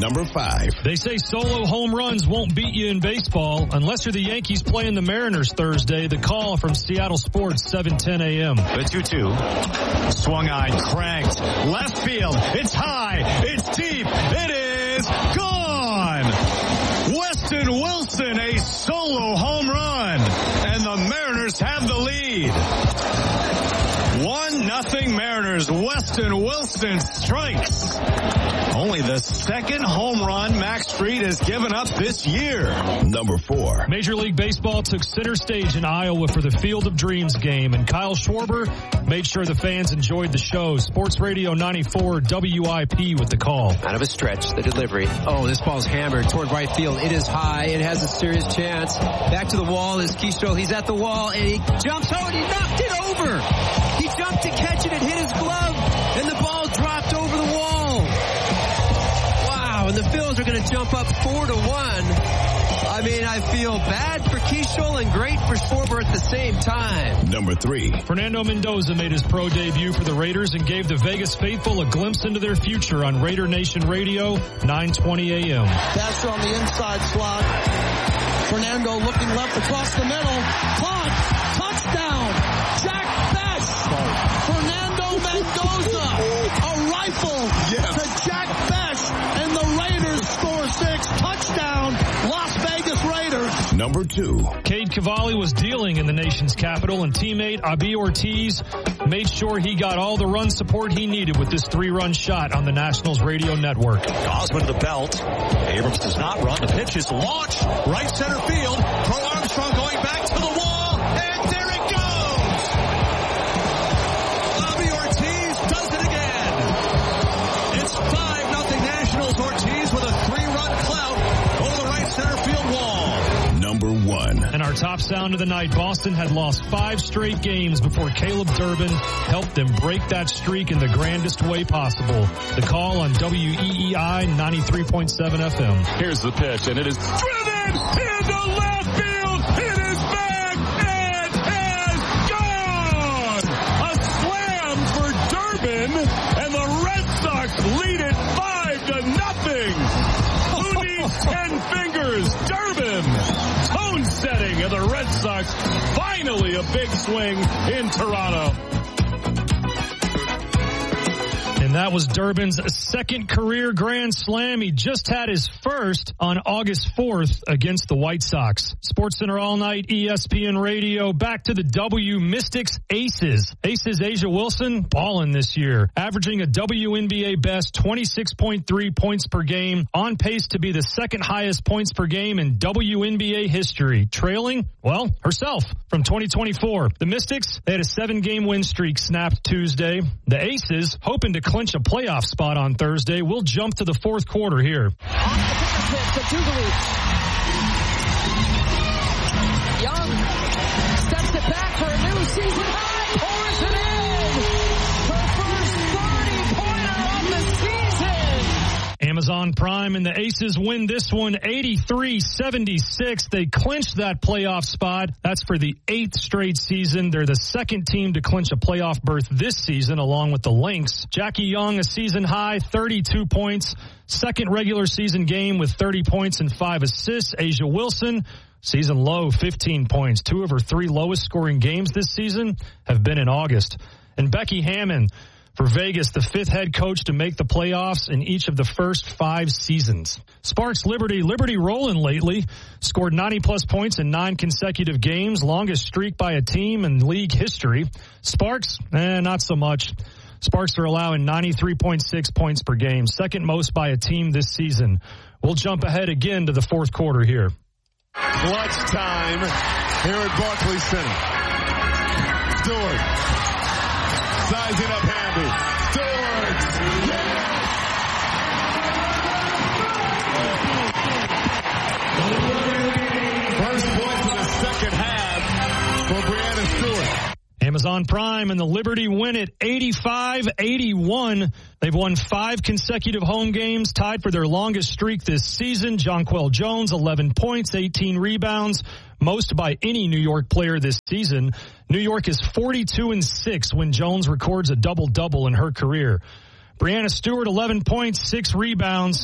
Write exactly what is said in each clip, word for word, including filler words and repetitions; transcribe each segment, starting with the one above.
number five. They say solo home runs won't beat you in baseball unless you're the Yankees playing the Mariners Thursday. The call from Seattle Sports, seven ten a.m. The two two. Swung on, cranked. Left field. It's high. It's deep. It is gone. Weston Wilson, a solo home run. And the Mariners have the lead. One nothing Mariners. Weston Wilson strikes. Only the second home run Max Fried has given up this year. Number four. Major League Baseball took center stage in Iowa for the Field of Dreams game, and Kyle Schwarber made sure the fans enjoyed the show. Sports Radio ninety-four W I P with the call. Out of a stretch, the delivery. Oh, this ball's hammered toward right field. It is high. It has a serious chance. Back to the wall is Kestrel. He's at the wall, and he jumps. Oh, and he knocked it over. He jumped to catch it. It hit his glove, and the ball dropped over the wall. Wow, and the Phils are going to jump up four to one. I mean, I feel bad for Kestrel and great for Schwarber at the same time. Number three. Fernando Mendoza made his pro debut for the Raiders and gave the Vegas faithful a glimpse into their future on Raider Nation Radio, nine twenty a.m. Passer on the inside slot. Fernando looking left across the middle. Caught. Touchdown. Jack Bech. Fernando Mendoza. A rifle yes. to Jack Bech. And the Raiders score six. Touchdown. Las Vegas Raiders. Number two. Cade Cavalli was dealing in the nation's capital, and teammate Abi Ortiz made sure he got all the run support he needed with this three-run shot on the Nationals radio network. Gausman to the belt. Abrams does not run. The pitch is launched. Right center field. Pro Armstrong going back to the wall. And there it goes. Abi Ortiz does it again. It's five nothing Nationals. Ortiz with a three-run clout over the right center field wall. Number one. And our top sound of the night, Boston had lost five straight games before Caleb Durbin helped them break that streak in the grandest way possible. The call on W E E I ninety-three point seven F M. Here's the pitch, and it is driven into left field. It is back. It is gone. A slam for Durbin, and the Red Sox lead it five to nothing. Who needs ten fingers? Durbin. Tone setting, and the Red Sox finally a big swing in Toronto. And that was Durbin's second career grand slam. He just had his first on August fourth against the White Sox. SportsCenter All Night, E S P N Radio. Back to the W Mystics Aces. Aces Asia Wilson balling this year, averaging a W N B A best twenty-six point three points per game, on pace to be the second highest points per game in W N B A history. Trailing, well, herself from twenty twenty-four. The Mystics, they had a seven-game win streak snapped Tuesday. The Aces, hoping to clinch a playoff spot on Thursday, will jump to the fourth quarter here. Off the pitch to Tugaluch. Young steps it back for a new season high, pours it in. Her first thirty-pointer of the season. Amazon Prime and the Aces win this one eighty-three seventy-six. They clinched that playoff spot. That's for the eighth straight season. They're the second team to clinch a playoff berth this season, along with the Lynx. Jackie Young, a season high, thirty-two points. Second regular season game with thirty points and five assists. Asia Wilson, season low, fifteen points. Two of her three lowest scoring games this season have been in August. And Becky Hammond, for Vegas, the fifth head coach to make the playoffs in each of the first five seasons. Sparks Liberty. Liberty rolling lately. Scored ninety-plus points in nine consecutive games. Longest streak by a team in league history. Sparks, eh, not so much. Sparks are allowing ninety-three point six points per game. Second most by a team this season. We'll jump ahead again to the fourth quarter here. Clutch time here at Barclays Center. Stewart. Sizing up Hamby. Stewart. First point for the second half for Breanna Stewart. Amazon Prime and the Liberty win it eighty-five eighty-one. They've won five consecutive home games, tied for their longest streak this season. Jonquel Jones, eleven points, eighteen rebounds, most by any New York player this season. New York is forty-two and six when Jones records a double-double in her career. Breanna Stewart, eleven points, six rebounds.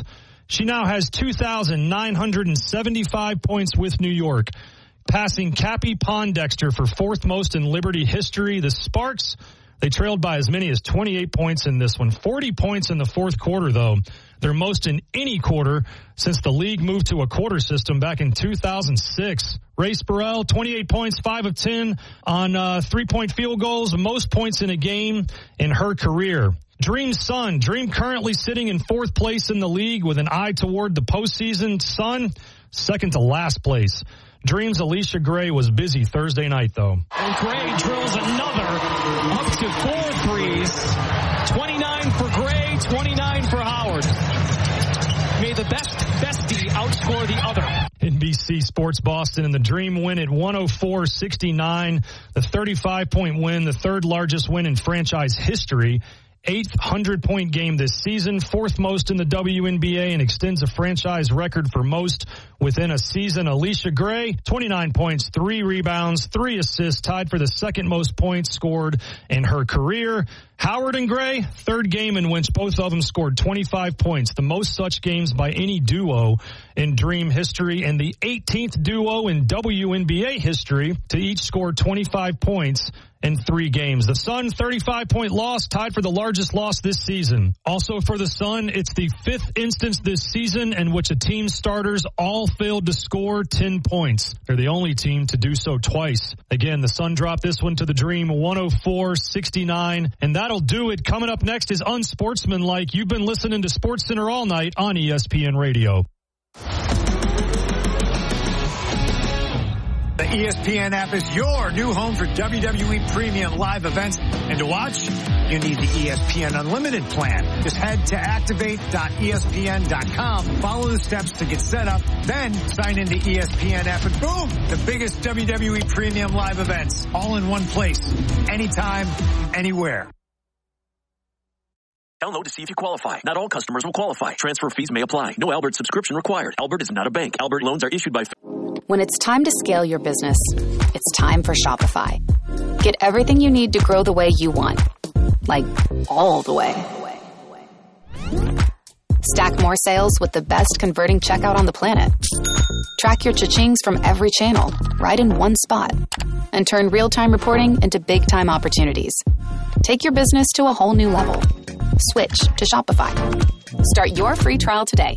She now has two thousand nine hundred seventy-five points with New York, passing Cappy Pondexter for fourth most in Liberty history. The Sparks, they trailed by as many as twenty-eight points in this one. forty points in the fourth quarter, though. Their most in any quarter since the league moved to a quarter system back in two thousand six. Race Burrell, twenty-eight points, five of ten on uh, three-point field goals, most points in a game in her career. Dream's son, Dream currently sitting in fourth place in the league with an eye toward the postseason. Son, second to last place. Dream's Alicia Gray was busy Thursday night, though. And Gray drills another up to four threes. twenty-nine for Gray, twenty-nine for Howard. May the best bestie outscore the other. N B C Sports Boston and the Dream win at one oh four sixty-nine. The thirty-five point win, the third largest win in franchise history. eighth hundred-point game this season, fourth most in the W N B A, and extends a franchise record for most within a season. Alicia Gray, twenty-nine points, three rebounds, three assists, tied for the second most points scored in her career. Howard and Gray, third game in which both of them scored twenty-five points, the most such games by any duo in Dream history, and the eighteenth duo in W N B A history to each score twenty-five points in three games. The Sun, thirty-five point loss, tied for the largest loss this season. Also for the Sun, it's the fifth instance this season in which a team's starters all failed to score ten points. They're the only team to do so twice. Again, the Sun dropped this one to the Dream, one oh four sixty-nine, and that'll do it. Coming up next is Unsportsmanlike. You've been listening to SportsCenter all night on E S P N Radio. The E S P N app is your new home for W W E premium live events. And to watch, you need the E S P N Unlimited plan. Just head to activate dot E S P N dot com, follow the steps to get set up, then sign into E S P N app, and boom, the biggest W W E premium live events, all in one place, anytime, anywhere. Download to see if you qualify. Not all customers will qualify. Transfer fees may apply. No Albert subscription required. Albert is not a bank. Albert loans are issued by... When it's time to scale your business, it's time for Shopify. Get everything you need to grow the way you want. Like, all the way. Stack more sales with the best converting checkout on the planet. Track your cha-chings from every channel, right in one spot. And turn real-time reporting into big-time opportunities. Take your business to a whole new level. Switch to Shopify. Start your free trial today.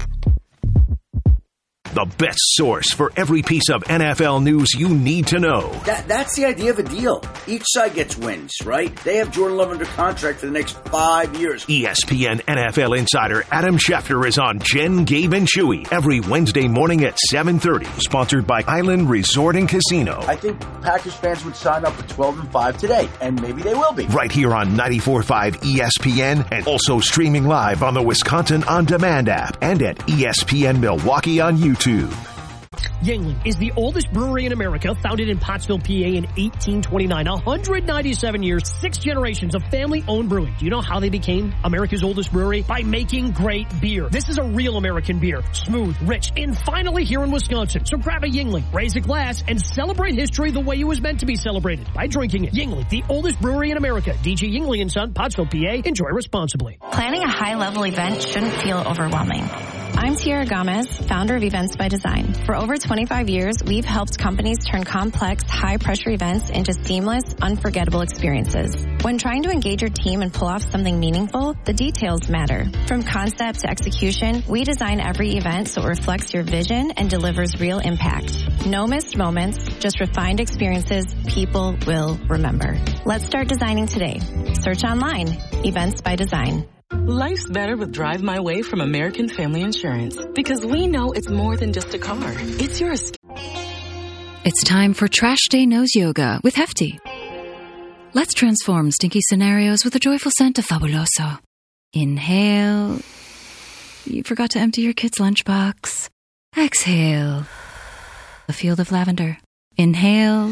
The best source for every piece of N F L news you need to know. That, that's the idea of a deal. Each side gets wins, right? They have Jordan Love under contract for the next five years. E S P N N F L insider Adam Schefter is on Jen, Gabe, and Chewy every Wednesday morning at seven thirty. Sponsored by Island Resort and Casino. I think Packers fans would sign up for twelve and five today, and maybe they will be. Right here on ninety-four point five E S P N, and also streaming live on the Wisconsin On Demand app and at E S P N Milwaukee on YouTube. Yuengling is the oldest brewery in America, founded in Pottsville, P A in eighteen twenty-nine. one hundred ninety-seven years, six generations of family-owned brewing. Do you know how they became America's oldest brewery? By making great beer. This is a real American beer. Smooth, rich, and finally here in Wisconsin. So grab a Yuengling, raise a glass, and celebrate history the way it was meant to be celebrated. By drinking it. Yuengling, the oldest brewery in America. D G Yuengling and Son, Pottsville, P A. Enjoy responsibly. Planning a high-level event shouldn't feel overwhelming. I'm Tiara Gomez, founder of Events by Design. For over twenty-five years, we've helped companies turn complex, high-pressure events into seamless, unforgettable experiences. When trying to engage your team and pull off something meaningful, the details matter. From concept to execution, we design every event so it reflects your vision and delivers real impact. No missed moments, just refined experiences people will remember. Let's start designing today. Search online, Events by Design. Life's better with Drive My Way from American Family Insurance, because we know it's more than just a car. It's your escape. It's time for Trash Day Nose Yoga with Hefty. Let's transform stinky scenarios with a joyful scent of Fabuloso. Inhale. You forgot to empty your kid's lunchbox. Exhale. A field of lavender. Inhale.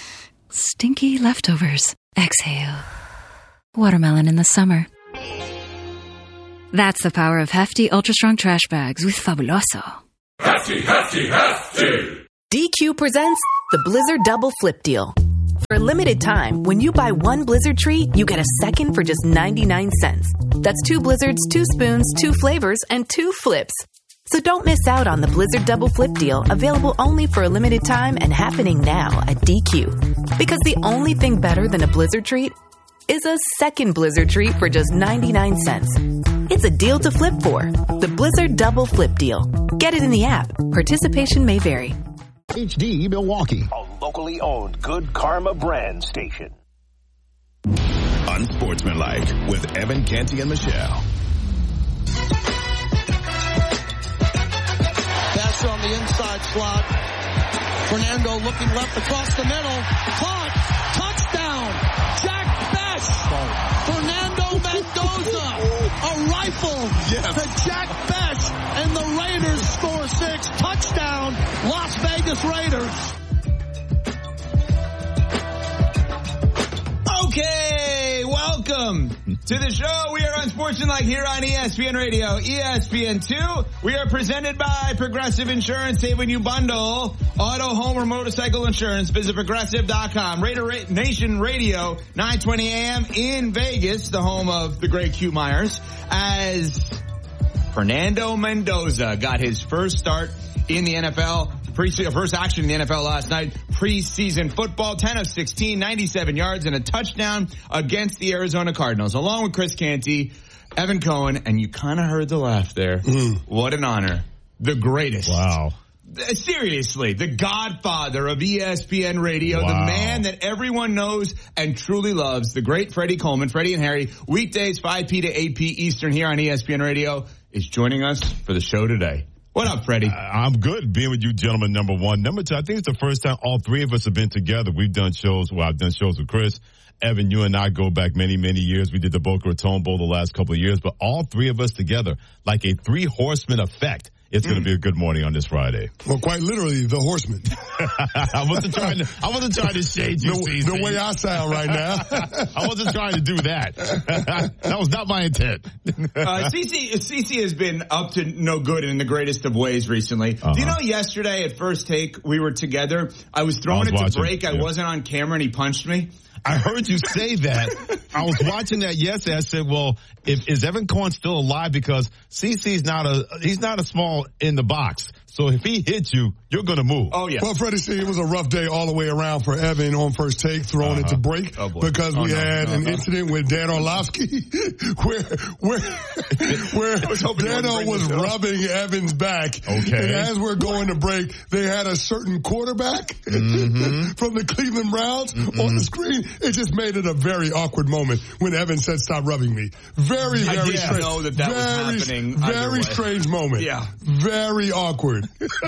Stinky leftovers. Exhale. Watermelon in the summer. That's the power of Hefty Ultra Strong Trash Bags with Fabuloso. Hefty, hefty, hefty! D Q presents the Blizzard Double Flip Deal. For a limited time, when you buy one Blizzard treat, you get a second for just ninety-nine cents. That's two Blizzards, two spoons, two flavors, and two flips. So don't miss out on the Blizzard Double Flip deal, available only for a limited time and happening now at D Q. Because the only thing better than a Blizzard treat is a second Blizzard treat for just ninety-nine cents. It's a deal to flip for. The Blizzard Double Flip deal. Get it in the app. Participation may vary. H D Milwaukee, a locally owned Good Karma brand station. Unsportsmanlike with Evan Canty and Michelle. Pass on the inside slot. Fernando looking left across the middle. Caught. Touchdown. Jack Bech. Fernando Mendoza. A rifle yes. to Jack Bech. And the Raiders score six. Touchdown. Las Vegas Raiders. Okay, welcome to the show. We are Unsportsmanlike here on E S P N Radio, E S P N two. We are presented by Progressive Insurance, saving you bundle auto, home, or motorcycle insurance. Visit progressive dot com. Raider Ra- Nation Radio, nine twenty a.m. in Vegas, the home of the great Q Myers, as Fernando Mendoza got his first start in the N F L. Pre- first action in the N F L last night, preseason football, ten of sixteen, ninety-seven yards, and a touchdown against the Arizona Cardinals, along with Chris Canty, Evan Cohen, and you kind of heard the laugh there. Mm. What an honor. The greatest. Wow. Seriously, the godfather of E S P N Radio, wow. the man that everyone knows and truly loves, the great Freddie Coleman, Freddie and Harry, weekdays five p to eight p Eastern here on E S P N Radio, is joining us for the show today. What up, Freddie? I'm good being with you, gentlemen, number one. Number two, I think it's the first time all three of us have been together. We've done shows, well, I've done shows with Chris. Evan, you and I go back many, many years. We did the Boca Raton Bowl the last couple of years, but all three of us together, like a three horseman effect. It's going to be a good morning on this Friday. Well, quite literally, the horseman. I wasn't trying to, I wasn't trying to shade you, the, the way I sound right now. I wasn't trying to do that. That was not my intent. uh, Cece, Cece has been up to no good in the greatest of ways recently. Uh-huh. Do you know yesterday at First Take, we were together. I was throwing I was it to break. I yeah. wasn't on camera and he punched me. I heard you say that. I was watching that yesterday. I said, well, if, is Evan Cohen still alive? Because CeCe's not a, he's not a small in the box. So if he hits you, you're going to move. Oh, yeah. Well, Freddie, see, it was a rough day all the way around for Evan on First Take, throwing uh-huh. it to break. Oh, because oh, we no, had no, an no. incident with Dan Orlovsky where where, where Dano was rubbing Evan's back. Okay. And as we're going to break, they had a certain quarterback mm-hmm. from the Cleveland Browns mm-hmm. on the screen. It just made it a very awkward moment when Evan said, stop rubbing me. Very, very I didn't strange. know that that very, was happening. Very strange moment. Yeah. Very awkward.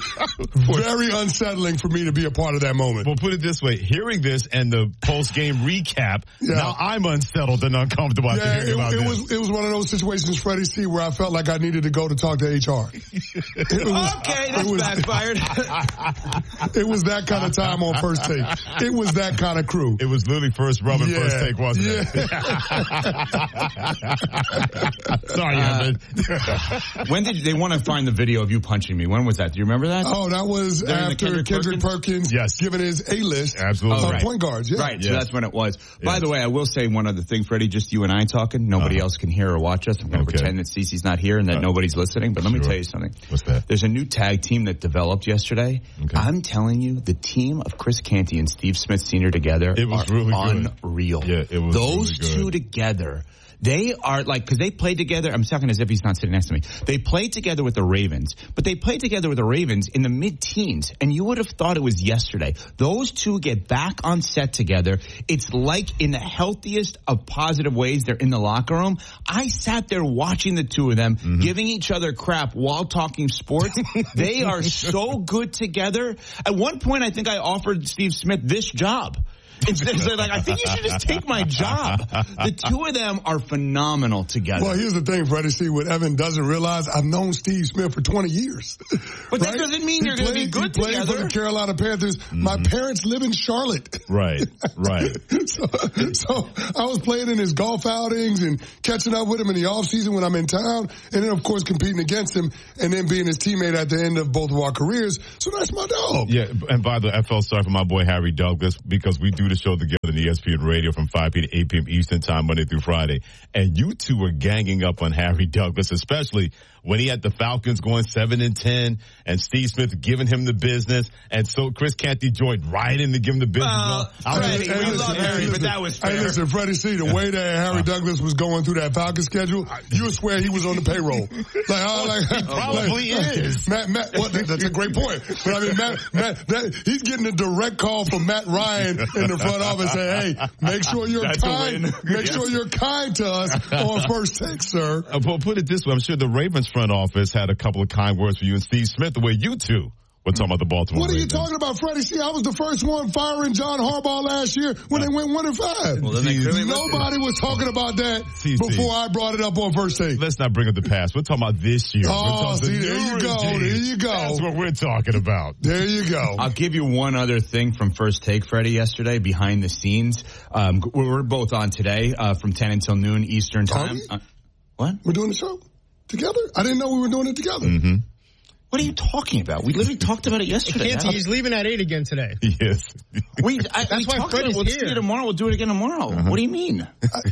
Very unsettling for me to be a part of that moment. Well, put it this way. Hearing this and the post-game recap, yeah. now I'm unsettled and uncomfortable yeah, after hearing it, about it this. Was, it was one of those situations, Freddie C., where I felt like I needed to go to talk to H R. It was, okay, that's was, backfired. It was that kind of time on First Take. It was that kind of crew. It was literally first rub and yeah. First Take, wasn't yeah. it? Sorry, uh, When did they want to find the video of you punching me? When was that? Do you remember that? Oh, that was During after Kendrick, Kendrick Perkins, Perkins yes. giving his A-list Absolutely. of right. point guards. Yeah. Right, yes. so that's when it was. Yes. By the way, I will say one other thing, Freddie, just you and I talking. Nobody uh-huh. else can hear or watch us. I'm going to okay. pretend that Cece's not here and that uh, nobody's listening, but let sure. me tell you something. What's that? There's a new tag team that developed yesterday. Okay. I'm telling you, the team of Chris Canty and Steve Smith Senior together it was are really good. unreal. Yeah, it was Those really two good. together. They are like, because they played together. I'm talking as if he's not sitting next to me. They played together with the Ravens, but they played together with the Ravens in the mid-teens, and you would have thought it was yesterday. Those two get back on set together. It's like in the healthiest of positive ways. They're in the locker room. I sat there watching the two of them, mm-hmm. giving each other crap while talking sports. They are so good together. At one point, I think I offered Steve Smith this job. Instead of like, I think you should just take my job. The two of them are phenomenal together. Well, here's the thing, Freddie. See, what Evan doesn't realize, I've known Steve Smith for twenty years. But right? that doesn't mean he you're going to be good he played together. for the Carolina Panthers. Mm-hmm. My parents live in Charlotte. Right, right. so, so I was playing in his golf outings and catching up with him in the offseason when I'm in town. And then, of course, competing against him and then being his teammate at the end of both of our careers. So that's my dog. Yeah, and by the way, I felt sorry for my boy Harry Douglas because we do the this show together on E S P N Radio from five p.m. to eight p.m. Eastern Time, Monday through Friday. And you two were ganging up on Harry Douglas, especially when he had the Falcons going seven and ten, and Steve Smith giving him the business, and so Chris Canty joined right in to give him the business. Well, I Freddie, was, we love Harry, listen, but that was fair. Hey, listen, Freddie, see, the way that Harry Douglas was going through that Falcons schedule, you would swear he was on the payroll. Like, oh, like, he probably like, is. Matt, Matt, well, that's a great point. But I mean, Matt, Matt that, he's getting a direct call from Matt Ryan in the front office saying, hey, make sure you're That's kind, make yes. sure you're kind to us on First Take, sir. Uh, well, put it this way, I'm sure the Ravens front office had a couple of kind words for you and Steve Smith, the way you two were talking about the Baltimore What are Ravens. you talking about, Freddie? See, I was the first one firing John Harbaugh last year when they went one and five. Well, then they clearly Nobody was talking about that C C. before I brought it up on First Take. Let's not bring up the past. We're talking about this year. Oh, see, the there you go. regime. There you go. That's what we're talking about. There you go. I'll give you one other thing from First Take, Freddie, yesterday, behind the scenes. Um, we're both on today uh, from ten until noon Eastern Time. Uh, what? We're doing the show together? I didn't know we were doing it together. Mm-hmm. What are you talking about? We literally talked about it yesterday. Canty, he's leaving at eight again today. Yes. We, I, That's we why talked Freddie's about it. We'll here. see you tomorrow. We'll do it again tomorrow. Uh-huh. What do you mean?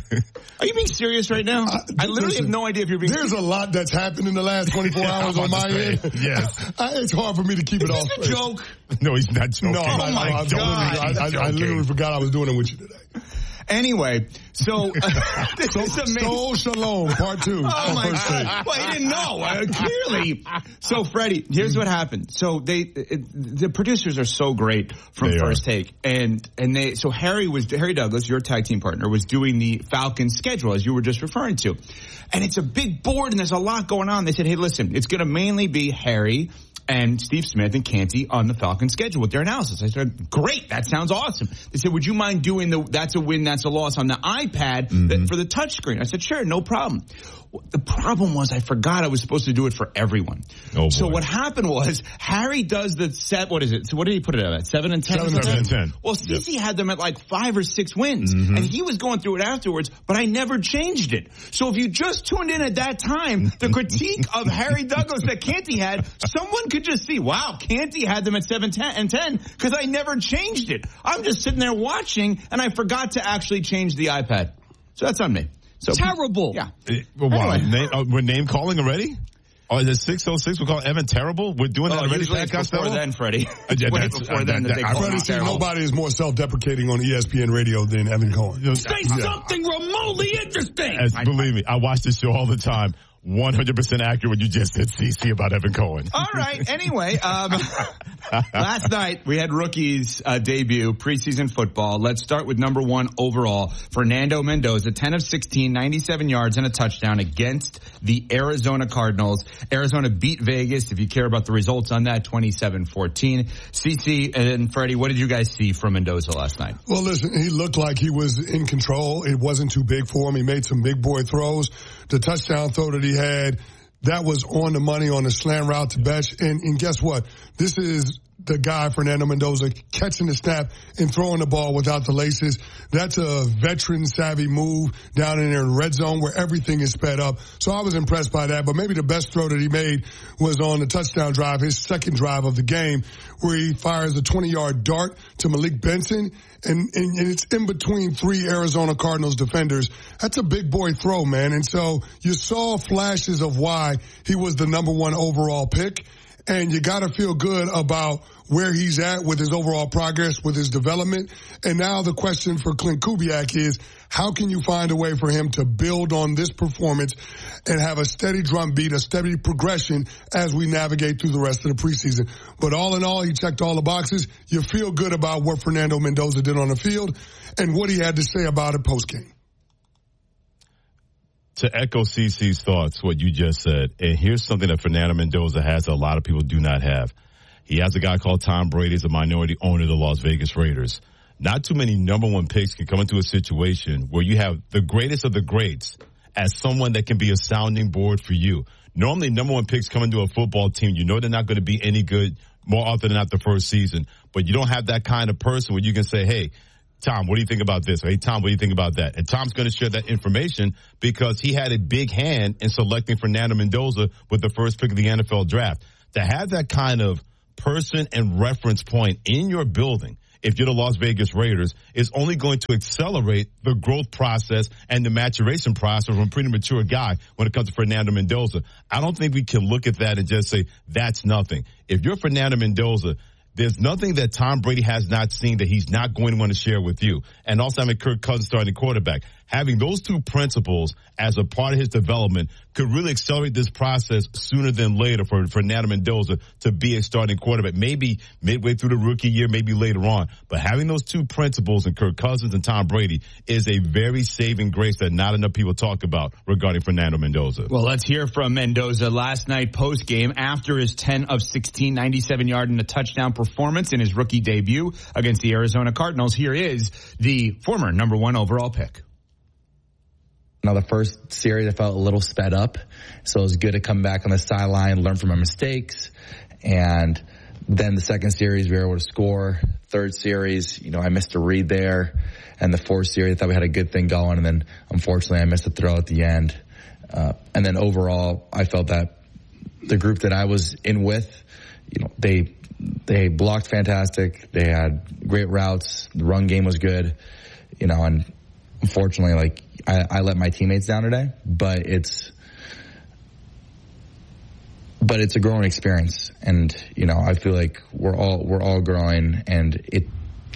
Are you being serious right now? I, I literally listen, have no idea if you're being There's serious. a lot that's happened in the last twenty-four Yeah, hours on my say, end. Yes. I, it's hard for me to keep it off. Is this a joke? No, he's not joking. No, I'm Oh, not, my I'm God. totally- I, I, I literally forgot I was doing it with you today. Anyway, so uh, this So, is amazing. Soul Shalom, part two. Oh my First God! Take. Well, he didn't know uh, clearly. So, Freddie, here's what happened. So they, it, the producers are so great from They First are. Take, and and they. So Harry was Harry Douglas, your tag team partner, was doing the Falcons schedule as you were just referring to, and it's a big board and there's a lot going on. They said, hey, listen, it's going to mainly be Harry and Steve Smith and Canty on the Falcons schedule with their analysis. I said, great, that sounds awesome. They said, would you mind doing the that's a win, that's a loss on the iPad Mm-hmm. that, for the touchscreen? I said, sure, no problem. The problem was I forgot I was supposed to do it for everyone. Oh, so boy. what happened was Harry does the set, what is it? So what did he put it at? Seven and ten? Seven, seven and ten. Well, Cece had them at like five or six wins, Mm-hmm. and he was going through it afterwards, but I never changed it. So if you just tuned in at that time, the critique of Harry Douglas that Canty had, someone could just see, wow, Canty had them at seven ten and ten because I never changed it. I'm just sitting there watching, and I forgot to actually change the iPad. So that's on me. So Terrible. Yeah. Eh, well, wow, Anyway. name, uh, we're name calling already? Oh, is it six oh six? We're calling Evan terrible? We're doing that Oh, already, usually Pat it's before Costello? then, Freddie. Uh, It's yeah, way that's- before uh, then that- that they that- call Freddie, it see, terrible. nobody is more self-deprecating on E S P N radio than Evan Cohen. Say something remotely interesting. As, believe me, I watch this show all the time. one hundred percent accurate what you just said, C C, about Evan Cohen. All right. Anyway, um, last night we had rookies uh, debut preseason football. Let's start with number one overall, Fernando Mendoza, ten of sixteen, ninety-seven yards and a touchdown against the Arizona Cardinals. Arizona beat Vegas. If you care about the results on that, twenty-seven fourteen. C C and Freddie, what did you guys see from Mendoza last night? Well, listen, he looked like he was in control. It wasn't too big for him. He made some big boy throws. The touchdown throw that he had, that was on the money on the slant route to Betch. And, and guess what? This is the guy, Fernando Mendoza, catching the snap and throwing the ball without the laces. That's a veteran-savvy move down in there in red zone where everything is sped up. So I was impressed by that. But maybe the best throw that he made was on the touchdown drive, his second drive of the game, where he fires a twenty-yard dart to Malik Benson. And, and, and it's in between three Arizona Cardinals defenders. That's a big boy throw, man. And so you saw flashes of why he was the number one overall pick. And you got to feel good about where he's at with his overall progress, with his development. And now the question for Clint Kubiak is, how can you find a way for him to build on this performance and have a steady drumbeat, a steady progression as we navigate through the rest of the preseason? But all in all, he checked all the boxes. You feel good about what Fernando Mendoza did on the field and what he had to say about it post-game. To echo C C's thoughts, what you just said, and here's something that Fernando Mendoza has that a lot of people do not have. He has a guy called Tom Brady, he's a minority owner of the Las Vegas Raiders. Not too many number one picks can come into a situation where you have the greatest of the greats as someone that can be a sounding board for you. Normally, number one picks come into a football team, you know they're not going to be any good more often than not the first season, but you don't have that kind of person where you can say, hey, Tom, what do you think about this? Or, hey, Tom, what do you think about that? And Tom's going to share that information because he had a big hand in selecting Fernando Mendoza with the first pick of the N F L draft. To have that kind of person and reference point in your building if you're the Las Vegas Raiders, is only going to accelerate the growth process and the maturation process of a pretty mature guy when it comes to Fernando Mendoza. I don't think we can look at that and just say that's nothing. If you're Fernando Mendoza, there's nothing that Tom Brady has not seen that he's not going to want to share with you. And also having Kirk Cousins starting quarterback. Having those two principles as a part of his development could really accelerate this process sooner than later for Fernando Mendoza to be a starting quarterback. Maybe midway through the rookie year, maybe later on. But having those two principles in Kirk Cousins and Tom Brady is a very saving grace that not enough people talk about regarding Fernando Mendoza. Well, let's hear from Mendoza last night post-game after his ten of sixteen, ninety-seven yard and a touchdown performance in his rookie debut against the Arizona Cardinals. Here is the former number one overall pick. Now, the first series, I felt a little sped up, so it was good to come back on the sideline, learn from my mistakes, and then the second series, we were able to score. Third series, you know, I missed a read there, and the fourth series, I thought we had a good thing going, and then, unfortunately, I missed a throw at the end. Uh, and then overall, I felt that the group that I was in with, you know, they they blocked fantastic, they had great routes, the run game was good, you know, and unfortunately, like, I, I let my teammates down today, but it's, but it's a growing experience. And, you know, I feel like we're all, we're all growing, and it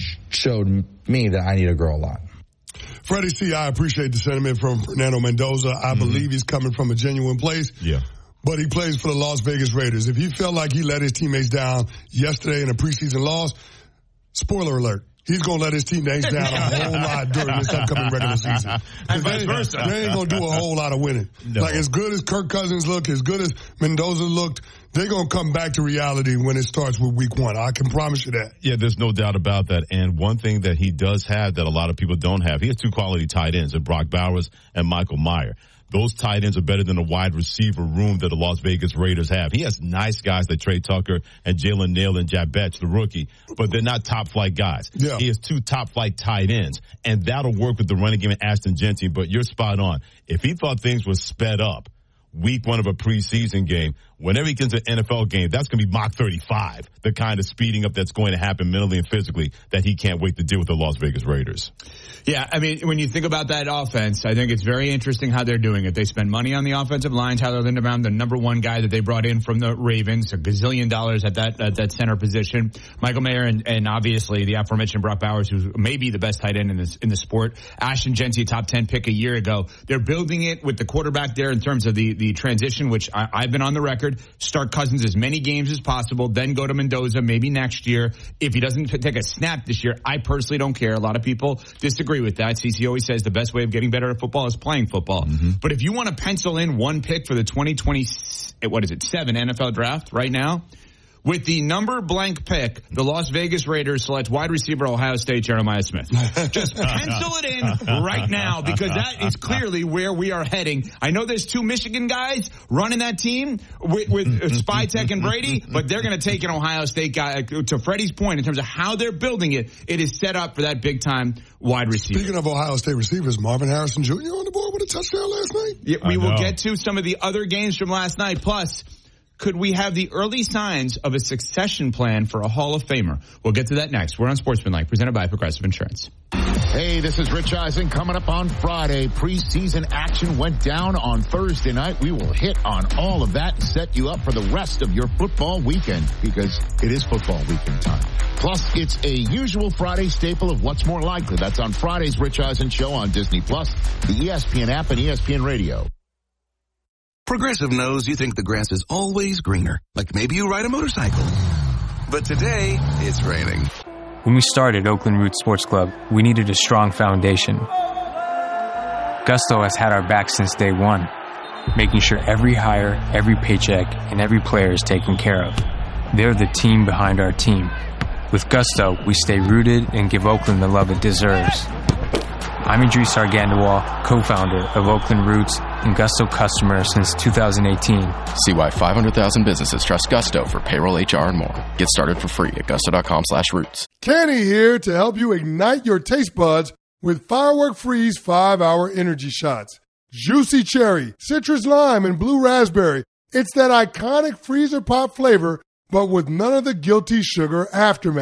showed me that I need to grow a lot. Freddie C., I appreciate the sentiment from Fernando Mendoza. I mm-hmm. believe he's coming from a genuine place. Yeah. But he plays for the Las Vegas Raiders. If he felt like he let his teammates down yesterday in a preseason loss, spoiler alert, he's going to let his teammates down a whole lot during this upcoming regular season. And vice versa. They ain't going to do a whole lot of winning. No. Like, as good as Kirk Cousins looked, as good as Mendoza looked, they're going to come back to reality when it starts with week one. I can promise you that. Yeah, there's no doubt about that. And one thing that he does have that a lot of people don't have, he has two quality tight ends, in Brock Bowers and Michael Mayer. Those tight ends are better than the wide receiver room that the Las Vegas Raiders have. He has nice guys like Trey Tucker and Jalen Nail and Jack Betch, the rookie, but they're not top-flight guys. Yeah. He has two top-flight tight ends, and that'll work with the running game and Ashton Genty, but you're spot on. If he thought things were sped up week one of a preseason game, whenever he gets an N F L game, that's going to be Mach thirty-five, the kind of speeding up that's going to happen mentally and physically that he can't wait to deal with the Las Vegas Raiders. Yeah, I mean, when you think about that offense, I think it's very interesting how they're doing it. They spend money on the offensive line. Tyler Linderbaum, the number one guy that they brought in from the Ravens, a gazillion dollars at that at that center position. Michael Mayer and, and obviously the aforementioned Brock Bowers, who's maybe the best tight end in this in the sport. Ashton Genty, a top ten pick a year ago. They're building it with the quarterback there in terms of the, the transition, which I, I've been on the record. Start Cousins as many games as possible, then go to Mendoza maybe next year. If he doesn't take a snap this year, I personally don't care. A lot of people disagree with that. C C always says the best way of getting better at football is playing football. Mm-hmm. But if you want to pencil in one pick for the twenty twenty, what is it, seven N F L draft right now, with the number blank pick, the Las Vegas Raiders select wide receiver Ohio State Jeremiah Smith. Just pencil it in right now, because that is clearly where we are heading. I know there's two Michigan guys running that team with, with Spytek and Brady, but they're going to take an Ohio State guy. To Freddie's point, in terms of how they're building it, it is set up for that big-time wide receiver. Speaking of Ohio State receivers, Marvin Harrison Junior on the board with a touchdown last night? Yeah, we will get to some of the other games from last night. Plus, could we have the early signs of a succession plan for a Hall of Famer? We'll get to that next. We're on Sportsmanlike, presented by Progressive Insurance. Hey, this is Rich Eisen. Coming up on Friday, preseason action went down on Thursday night. We will hit on all of that and set you up for the rest of your football weekend, because it is football weekend time. Plus, it's a usual Friday staple of What's More Likely. That's on Friday's Rich Eisen Show on Disney Plus, the E S P N app, and E S P N Radio. Progressive knows you think the grass is always greener, like maybe you ride a motorcycle. But today, it's raining. When we started Oakland Roots Sports Club, we needed a strong foundation. Gusto has had our back since day one, making sure every hire, every paycheck, and every player is taken care of. They're the team behind our team. With Gusto, we stay rooted and give Oakland the love it deserves. I'm Idris Argandawal, co-founder of Oakland Roots and Gusto customer since two thousand eighteen. See why five hundred thousand businesses trust Gusto for payroll, H R, and more. Get started for free at gusto.com slash roots. Kenny here to help you ignite your taste buds with Firework Freeze five hour energy shots. Juicy cherry, citrus lime, and blue raspberry. It's that iconic freezer pop flavor, but with none of the guilty sugar aftermath.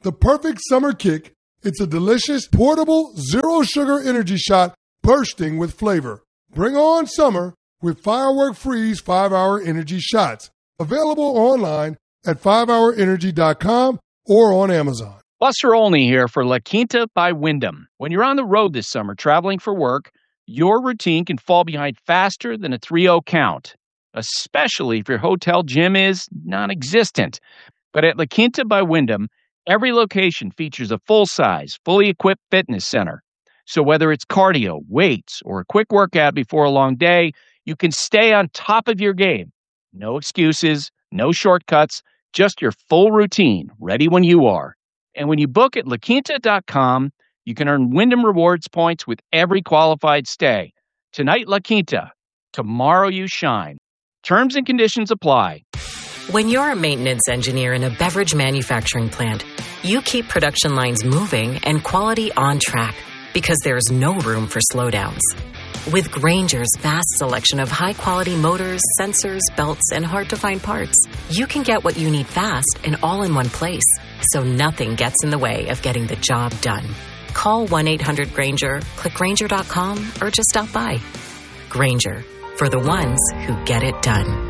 the perfect summer kick. It's a delicious, portable, zero-sugar energy shot bursting with flavor. Bring on summer with Firework Freeze five-hour energy shots. Available online at five hour energy dot com or on Amazon. Buster Olney here for La Quinta by Wyndham. When you're on the road this summer traveling for work, your routine can fall behind faster than a three oh count, especially if your hotel gym is non-existent. But at La Quinta by Wyndham, every location features a full-size, fully equipped fitness center. So whether it's cardio, weights, or a quick workout before a long day, you can stay on top of your game. No excuses, no shortcuts, just your full routine, ready when you are. And when you book at la quinta dot com, you can earn Wyndham Rewards points with every qualified stay. Tonight, La Quinta. Tomorrow, you shine. Terms and conditions apply. When you're a maintenance engineer in a beverage manufacturing plant, you keep production lines moving and quality on track because there's no room for slowdowns. With Grainger's vast selection of high-quality motors, sensors, belts, and hard-to-find parts, you can get what you need fast and all in one place, so nothing gets in the way of getting the job done. Call one eight hundred Grainger, click Grainger dot com, or just stop by. Grainger, for the ones who get it done.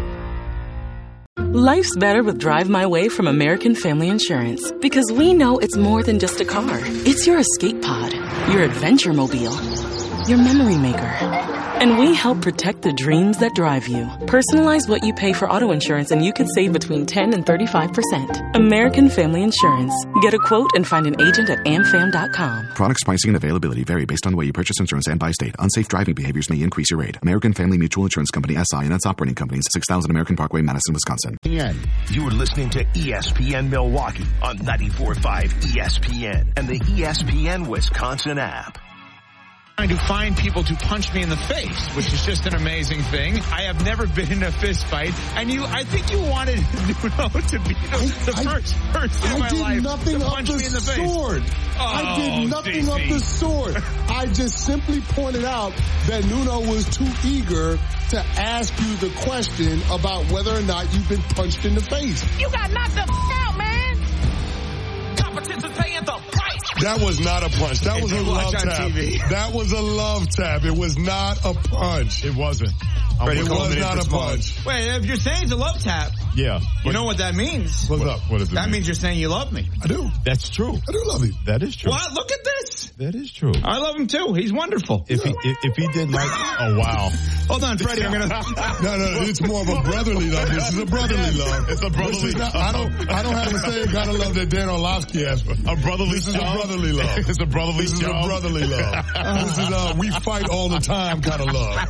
Life's better with Drive My Way from American Family Insurance, because we know it's more than just a car. It's your escape pod, your adventure mobile, your memory maker. And we help protect the dreams that drive you. Personalize what you pay for auto insurance and you could save between ten and thirty-five percent. American Family Insurance. Get a quote and find an agent at am fam dot com. Products, pricing, and availability vary based on the way you purchase insurance and by state. Unsafe driving behaviors may increase your rate. American Family Mutual Insurance Company, S I and its operating companies, six thousand American Parkway, Madison, Wisconsin. You are listening to E S P N Milwaukee on ninety-four point five E S P N and the E S P N Wisconsin app. Trying to find people to punch me in the face, which is just an amazing thing. I have never been in a fist fight, and you, I think you wanted Nuno to be the, the I, first person I, in my did life nothing to up punch the me in the sword. face. Oh, I did nothing C C. up the sword. I just simply pointed out that Nuno was too eager to ask you the question about whether or not you've been punched in the face. You got knocked the f- out, man. Competition's paying the price. That was not a punch. That If was a you love watch on tap. T V. That was a love tap. It was not a punch. It wasn't. It was not a punch. Wait, if you're saying it's a love tap, Yeah. you know what that means? What's What, up? what does it That mean? means you're saying you love me. I do. That's true. I do love you. That is true. What? Look at this. That is true. I love him too. He's wonderful. If he if, if he did like, oh wow. Hold on, Freddie. I'm gonna. No, no, it's more of a brotherly love. This is a brotherly love. It's a brotherly This is not, I don't, I don't have the same kind of love that Dan Orlovsky has. For. A brotherly This is shove? a brotherly love. It's a brotherly This is shove? a brotherly love. This is a we fight all the time kind of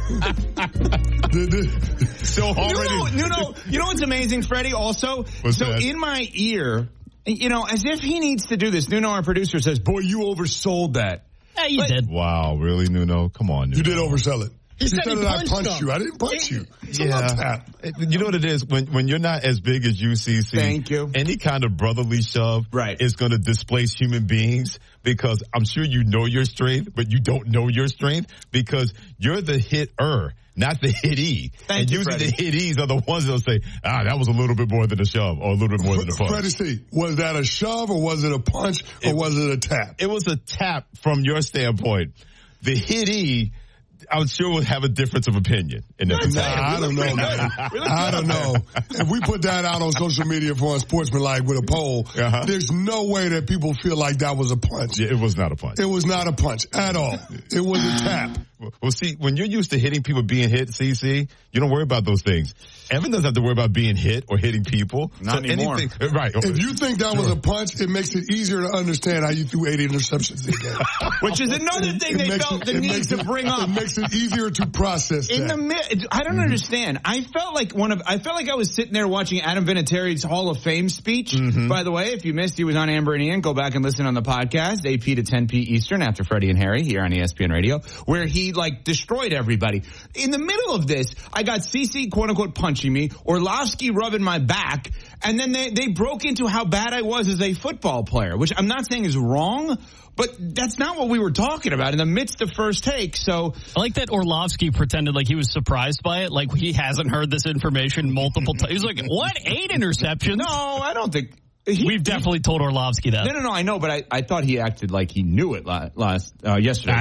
love. So already. Nuno, Nuno, you know what's amazing, Freddie? Also, What's so that? in my ear, you know, as if he needs to do this. Nuno, our producer, says, "Boy, you oversold that." Yeah, you But- did. Wow, really, Nuno? Come on, Nuno. You did oversell it. He You said said he that I punched punched him. you. I didn't punch you. It's a Yeah. love tap. You know what it is? When when you're not as big as U C C, Thank you. any kind of brotherly shove Right. is going to displace human beings because I'm sure you know your strength, but you don't know your strength because you're the hitter, not the hitee. Thank and you, usually Freddie. the hittees are the ones that'll say, ah, that was a little bit more than a shove or a little bit more than a punch. Freddie C, was that a shove or was it a punch or It- was it a tap? It was a tap from your standpoint. The hitee, I'm sure would have a difference of opinion. In that Nah, I don't know, man. I don't know. If we put that out on social media for Unsportsmanlike with a poll, Uh-huh. there's no way that people feel like that was a punch. Yeah, it was not a punch. It was not a punch at all. It was a tap. Well, see, when you're used to hitting people being hit, C C, you don't worry about those things. Evan doesn't have to worry about being hit or hitting people. Not so anymore. Anything, right. If you think that was a punch, it makes it easier to understand how you threw eight interceptions in the game. Which is another thing It they makes felt it- the it need makes to it- bring up. It makes it easier to process In that. the mid, I don't understand. I felt like one of, I felt like I was sitting there watching Adam Vinatieri's Hall of Fame speech. Mm-hmm. By the way, if you missed, he was on Amber and Ian. Go back and listen on the podcast, eight p to ten p Eastern after Freddie and Harry here on E S P N Radio, where he like destroyed everybody. In the middle of this, I got Cece quote unquote punching me, Orlovsky rubbing my back, and then they, they broke into how bad I was as a football player, which I'm not saying is wrong, but that's not what we were talking about in the midst of First Take. So I like that Orlovsky pretended like he was surprised by it, like he hasn't heard this information multiple times. He's like, what, eight interceptions? no, I don't think. He, We've definitely he, told Orlovsky that. No, no, no, I know, but I, I thought he acted like he knew it last, uh, yesterday.